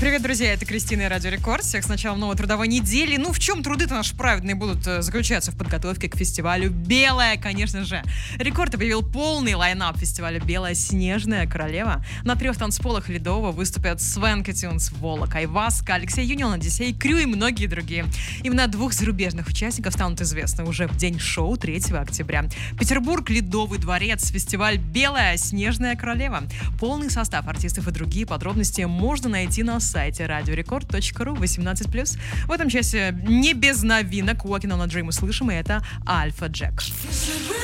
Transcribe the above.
Привет, друзья, это Кристина и Радио Рекорд. Всех с началом новой трудовой недели. В чем труды-то наши праведные будут заключаться в подготовке к фестивалю «Белая», конечно же. Рекорд объявил полный лайнап фестиваля «Белая снежная королева». На 3 танцполах Ледового выступят Свенка Тюнс, Волок, Айваска, Алексей Юнион, Одиссей, Крю и многие другие. Имена 2 зарубежных участников станут известны уже в день шоу 3 октября. Петербург, Ледовый дворец, фестиваль «Белая снежная королева». Полный состав артистов и другие подробности можно найти на сайте radiorecord.ru 18+. В этом часе не без новинок. Walking on a Dream услышим, и это Альфа Джек.